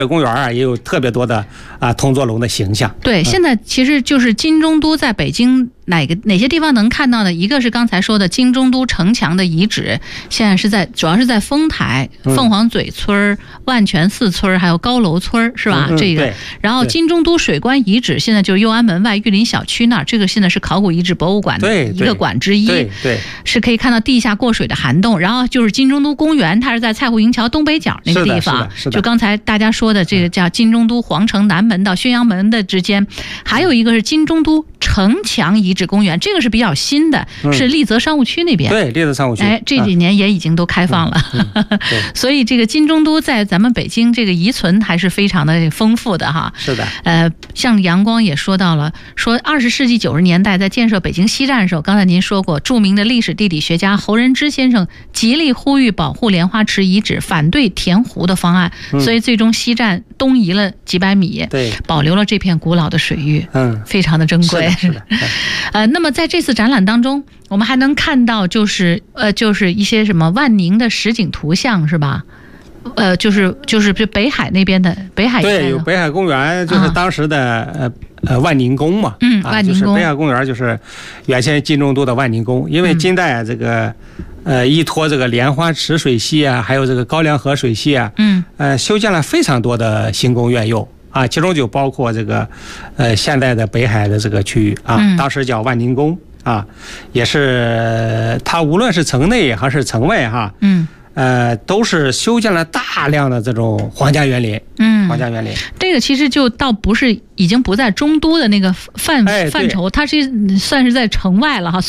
公园啊，也有特别多的铜座龙的形象。 对，现在其实就是金中都在北京哪些地方能看到的？一个是刚才说的金中都城墙的遗址，现在主要是在丰台、凤凰嘴村、万泉寺村还有高楼村，是吧？这个。然后金中都水关遗址现在就是右安门外玉林小区那儿，这个现在是考古遗址博物馆的一个馆之一， 对， 是可以看到地下过水的涵洞。然后就是金中都公园，它是在蔡户营桥东北角那个地方，就刚才大家说的这个叫金中都皇城南门到宣阳门的之间。还有一个是金中都城墙遗址公园，这个是比较新的，是丽泽商务区那边。 对，丽泽商务区。 这几年也已经都开放了。所以这个金中都在咱们北京这个遗存还是非常的丰富的哈。 是的。 像阳光也说到了，说20世纪90年代在建设北京西站的时候，刚才您说过，著名的历史地理学家侯仁之先生极力呼吁保护莲花池遗址，反对填湖的方案，所以最终西站东移了几百米， 对， 保留了这片古老的水域，非常的珍贵。 是的。 那么在这次展览当中，我们还能看到就是一些什么万宁的实景图像，是吧？就是北海那边的北海。 对，有北海公园，就是当时的万宁宫嘛。 万宁宫。 就是北海公园就是原先金中都的万宁宫，因为金代这个依托这个莲花池水系啊，还有这个高梁河水系啊，修建了非常多的行宫苑囿。其中就包括这个现在的北海的这个区域当时叫万宁宫也是它无论是城内还是城外都是修建了大量的这种皇家园林。皇家园林这个其实就倒不是已经不在中都的那个范畴，它是算是在城外了哈。